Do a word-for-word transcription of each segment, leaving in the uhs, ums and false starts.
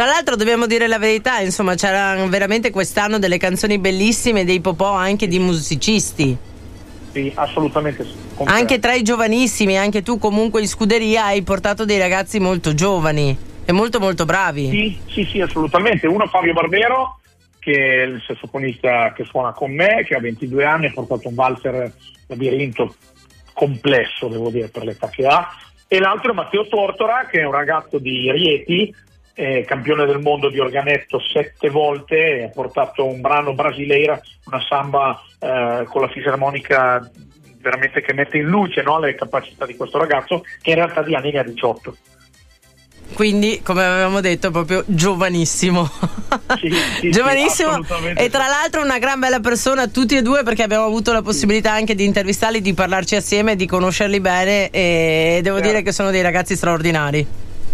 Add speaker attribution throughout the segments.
Speaker 1: Tra l'altro dobbiamo dire la verità, insomma, c'erano veramente quest'anno delle canzoni bellissime, dei popò anche di musicisti.
Speaker 2: Sì, assolutamente sì.
Speaker 1: Anche tra i giovanissimi, anche tu comunque in scuderia hai portato dei ragazzi molto giovani e molto molto bravi.
Speaker 2: Sì, sì, sì, assolutamente. Uno Fabio Barbero, che è il sassofonista che suona con me, che ha ventidue anni, ha portato un valzer labirinto complesso, devo dire, per l'età che ha, e l'altro è Matteo Tortora, che è un ragazzo di Rieti, eh, campione del mondo di organetto sette volte, ha portato un brano brasileira, una samba eh, con la fisarmonica veramente che mette in luce, no, le capacità di questo ragazzo, che in realtà di anni ne ha diciotto.
Speaker 1: Quindi, come avevamo detto, proprio giovanissimo.
Speaker 2: Sì, sì,
Speaker 1: giovanissimo,
Speaker 2: sì,
Speaker 1: e tra l'altro una gran bella persona tutti e due, perché abbiamo avuto la possibilità anche di intervistarli, di parlarci assieme, di conoscerli bene, e devo
Speaker 2: certo.
Speaker 1: dire che sono dei ragazzi straordinari.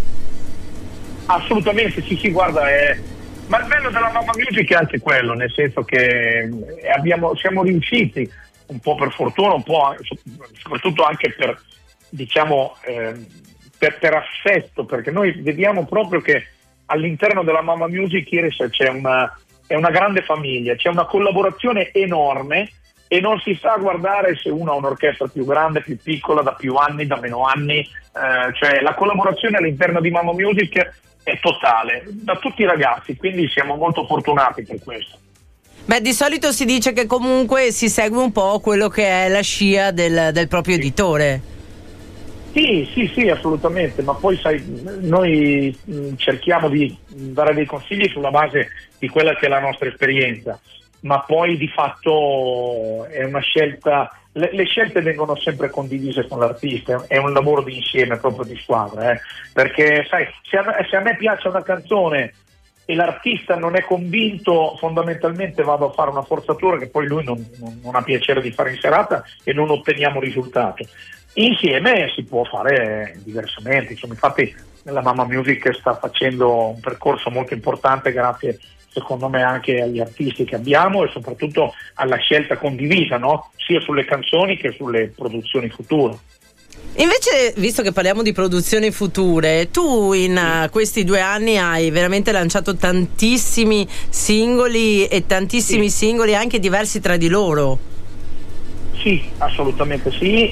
Speaker 2: Assolutamente, sì, sì, guarda, è... ma il bello della Mamma Music è anche quello, nel senso che abbiamo, siamo riusciti, un po' per fortuna, un po' soprattutto anche per, diciamo, eh, per, per affetto, perché noi vediamo proprio che all'interno della Mamma Music Iris c'è una, è una grande famiglia, c'è una collaborazione enorme e non si sa guardare se uno ha un'orchestra più grande, più piccola, da più anni, da meno anni, eh, cioè la collaborazione all'interno di Mamma Music è totale, da tutti i ragazzi, quindi siamo molto fortunati per questo.
Speaker 1: Beh, di solito si dice che comunque si segue un po' quello che è la scia del, del proprio
Speaker 2: sì.
Speaker 1: editore.
Speaker 2: Sì, sì, sì, assolutamente, ma poi sai, noi mh, cerchiamo di dare dei consigli sulla base di quella che è la nostra esperienza, ma poi di fatto è una scelta, le, le scelte vengono sempre condivise con l'artista, è un lavoro di insieme, proprio di squadra, eh? Perché sai, se a, se a me piace una canzone e l'artista non è convinto, fondamentalmente vado a fare una forzatura che poi lui non, non, non ha piacere di fare in serata e non otteniamo risultato. Insieme si può fare diversamente, insomma, infatti la Mamma Music sta facendo un percorso molto importante grazie secondo me anche agli artisti che abbiamo e soprattutto alla scelta condivisa, no? Sia sulle canzoni che sulle produzioni future.
Speaker 1: Invece, visto che parliamo di produzioni future, tu in uh, questi due anni hai veramente lanciato tantissimi singoli e tantissimi sì. singoli anche diversi tra di loro.
Speaker 2: Sì, assolutamente sì,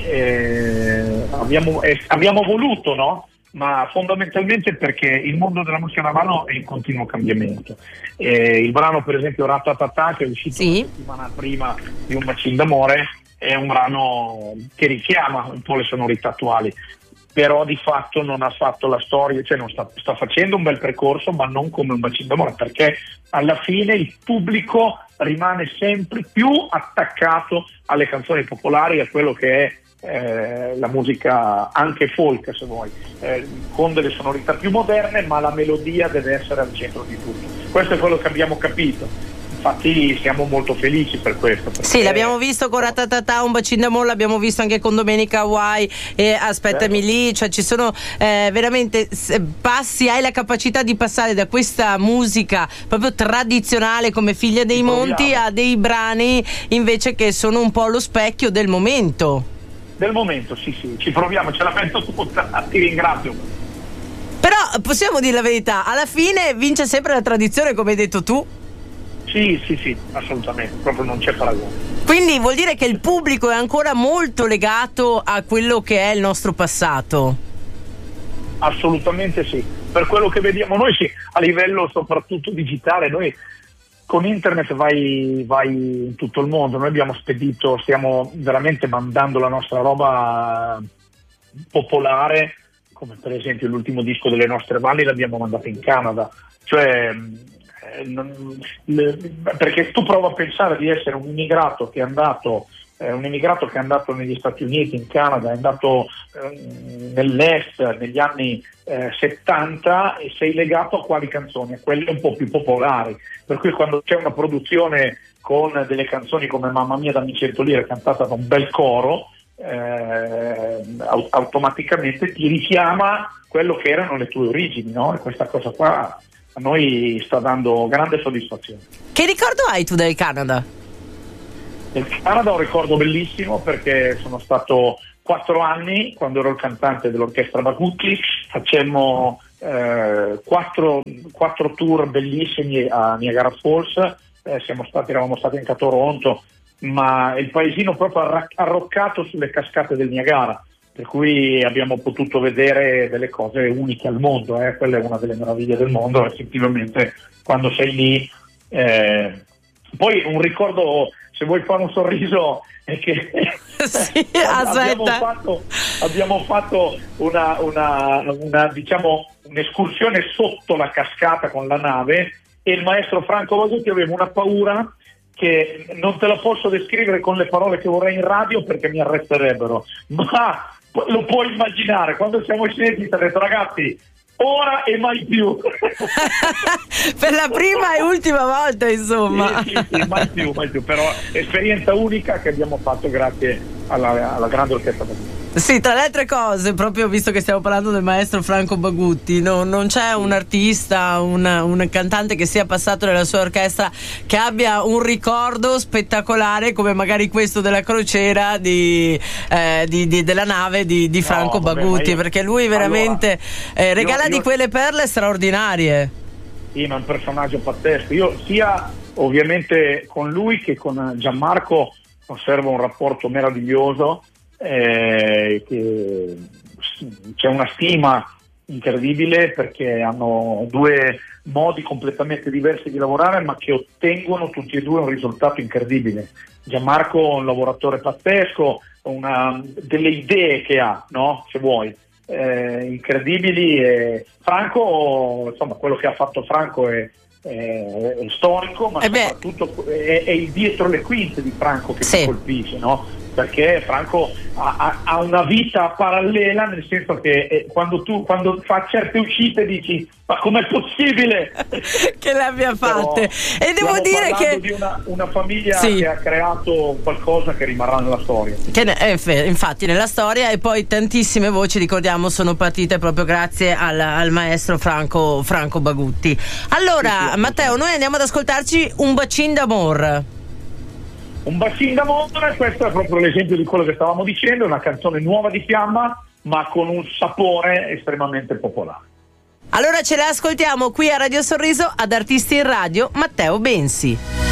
Speaker 2: eh, abbiamo, eh, abbiamo voluto, no? Ma fondamentalmente perché il mondo della musica navale è in continuo cambiamento. Eh, il brano per esempio Ratatata, che è uscito sì. una settimana prima di Un bacino d'amore, è un brano che richiama un po' le sonorità attuali, però di fatto non ha fatto la storia, cioè non sta, sta facendo un bel percorso, ma non come Un bacino d'amore, perché alla fine il pubblico rimane sempre più attaccato alle canzoni popolari, a quello che è eh, la musica anche folk, se vuoi, eh, con delle sonorità più moderne, ma la melodia deve essere al centro di tutto. Questo è quello che abbiamo capito. Infatti siamo molto felici per questo.
Speaker 1: Sì, l'abbiamo visto con Ratatata, Un bacino d'amore, l'abbiamo visto anche con Domenica Hawaii e Aspettami certo. lì, cioè ci sono eh, veramente passi, hai la capacità di passare da questa musica proprio tradizionale come Figlia dei Monti a dei brani invece che sono un po' lo specchio del momento.
Speaker 2: Del momento, sì, sì, ci proviamo, ce la penso tutta, ti ringrazio.
Speaker 1: Però possiamo dire la verità, alla fine vince sempre la tradizione, come hai detto tu.
Speaker 2: Sì, sì, sì, assolutamente, proprio non c'è paragone.
Speaker 1: Quindi vuol dire che il pubblico è ancora molto legato a quello che è il nostro passato?
Speaker 2: Assolutamente sì, per quello che vediamo noi sì, a livello soprattutto digitale, noi con internet vai, vai in tutto il mondo, noi abbiamo spedito, stiamo veramente mandando la nostra roba popolare, come per esempio l'ultimo disco delle nostre valli l'abbiamo mandato in Canada, cioè... Non, le, perché tu prova a pensare di essere un immigrato che è andato eh, un immigrato che è andato negli Stati Uniti, in Canada, è andato eh, nell'est negli anni eh, settanta e sei legato a quali canzoni? A quelle un po' più popolari, per cui quando c'è una produzione con delle canzoni come Mamma mia da mi cento lire cantata da un bel coro, eh, automaticamente ti richiama quello che erano le tue origini, no? E questa cosa qua a noi sta dando grande soddisfazione.
Speaker 1: Che ricordo hai tu del Canada?
Speaker 2: Del Canada ho un ricordo bellissimo perché sono stato quattro anni, quando ero il cantante dell'orchestra Bacucchi, facemmo eh, quattro, quattro tour bellissimi a Niagara Falls, eh, siamo stati, eravamo stati anche a Toronto, ma il paesino proprio arra- arroccato sulle cascate del Niagara, per cui abbiamo potuto vedere delle cose uniche al mondo, eh. Quella è una delle meraviglie del mondo, effettivamente quando sei lì. Eh, poi un ricordo, se vuoi fare un sorriso, è che
Speaker 1: sì,
Speaker 2: abbiamo fatto, abbiamo fatto una, una, una diciamo un'escursione sotto la cascata con la nave, e il maestro Franco Bagutti aveva una paura che non te la posso descrivere con le parole che vorrei in radio perché mi arresterebbero, ma lo puoi immaginare. Quando siamo scesi ti ha detto: ragazzi, ora e mai più.
Speaker 1: Per la prima e ultima volta, insomma.
Speaker 2: Sì, sì, sì, mai più, mai più. Però esperienza unica che abbiamo fatto grazie alla, alla grande orchestra Bagutti.
Speaker 1: Sì, tra le altre cose, proprio visto che stiamo parlando del maestro Franco Bagutti, no, non c'è un artista, un, un cantante che sia passato nella sua orchestra che abbia un ricordo spettacolare come magari questo della crociera di, eh, di, di, della nave di, di Franco no, vabbè, Bagutti, io, perché lui veramente allora, eh, regala io, io, di quelle perle straordinarie.
Speaker 2: Sì, ma è un personaggio pazzesco. Io sia ovviamente con lui che con Gianmarco conservo un rapporto meraviglioso. Eh, che c'è una stima incredibile perché hanno due modi completamente diversi di lavorare, ma che ottengono tutti e due un risultato incredibile. Gianmarco è un lavoratore pazzesco, una, delle idee che ha, no? Se vuoi, eh, incredibili. E Franco, insomma, quello che ha fatto Franco è, è, è storico, ma eh soprattutto è, è il dietro le quinte di Franco che sì. ti colpisce, no? Perché Franco ha, ha una vita parallela, nel senso che eh, quando tu quando fa certe uscite dici: ma com'è possibile
Speaker 1: che le abbia fatte? E devo dire che
Speaker 2: di una, una famiglia
Speaker 1: sì.
Speaker 2: che ha creato qualcosa che rimarrà nella storia,
Speaker 1: che eh, infatti nella storia, e poi tantissime voci, ricordiamo, sono partite proprio grazie al, al maestro Franco, Franco Bagutti. Allora sì, sì, Matteo, noi andiamo ad ascoltarci Un bacin d'amor.
Speaker 2: Un bacin d'amore, questo è proprio l'esempio di quello che stavamo dicendo, una canzone nuova di Fiamma, ma con un sapore estremamente popolare.
Speaker 1: Allora ce la ascoltiamo qui a Radio Sorriso, ad Artisti in Radio, Matteo Bensi.